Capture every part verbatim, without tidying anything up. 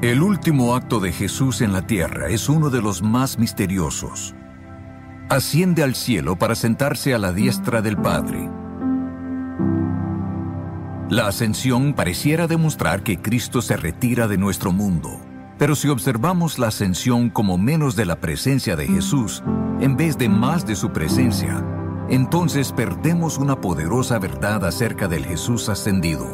El último acto de Jesús en la tierra es uno de los más misteriosos. Asciende al cielo para sentarse a la diestra del Padre. La ascensión pareciera demostrar que Cristo se retira de nuestro mundo. Pero si observamos la ascensión como menos de la presencia de Jesús, en vez de más de su presencia, entonces perdemos una poderosa verdad acerca del Jesús ascendido.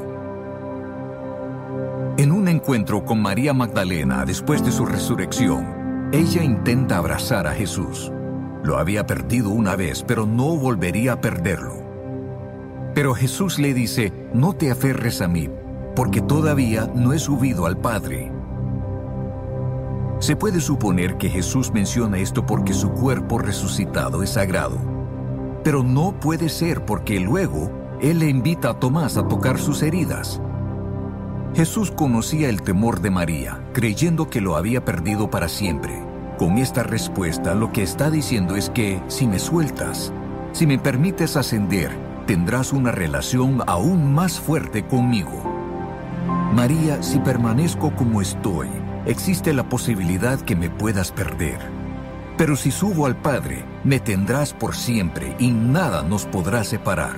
En un encuentro con María Magdalena después de su resurrección, ella intenta abrazar a Jesús. Lo había perdido una vez, pero no volvería a perderlo. Pero Jesús le dice, no te aferres a mí, porque todavía no he subido al Padre. Se puede suponer que Jesús menciona esto porque su cuerpo resucitado es sagrado. Pero no puede ser porque luego Él le invita a Tomás a tocar sus heridas. Jesús conocía el temor de María, creyendo que lo había perdido para siempre. Con esta respuesta lo que está diciendo es que si me sueltas, si me permites ascender, tendrás una relación aún más fuerte conmigo. María, si permanezco como estoy, existe la posibilidad que me puedas perder. Pero si subo al Padre, me tendrás por siempre y nada nos podrá separar.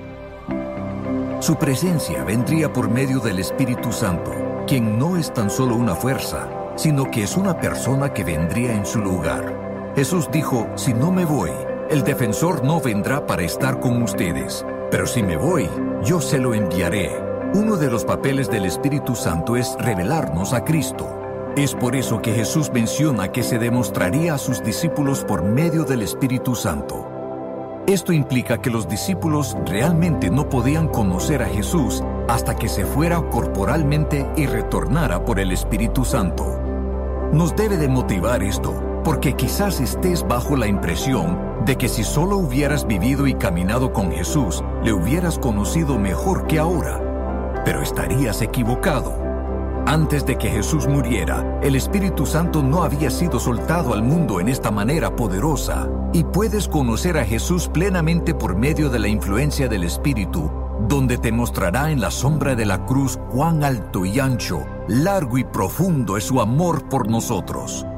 Su presencia vendría por medio del Espíritu Santo, quien no es tan solo una fuerza, sino que es una persona que vendría en su lugar. Jesús dijo, si no me voy, el defensor no vendrá para estar con ustedes, pero si me voy, yo se lo enviaré. Uno de los papeles del Espíritu Santo es revelarnos a Cristo. Es por eso que Jesús menciona que se demostraría a sus discípulos por medio del Espíritu Santo. Esto implica que los discípulos realmente no podían conocer a Jesús hasta que se fuera corporalmente y retornara por el Espíritu Santo. Nos debe de motivar esto, porque quizás estés bajo la impresión de que si solo hubieras vivido y caminado con Jesús, le hubieras conocido mejor que ahora. Pero estarías equivocado. Antes de que Jesús muriera, el Espíritu Santo no había sido soltado al mundo en esta manera poderosa, y puedes conocer a Jesús plenamente por medio de la influencia del Espíritu, donde te mostrará en la sombra de la cruz cuán alto y ancho, largo y profundo es su amor por nosotros.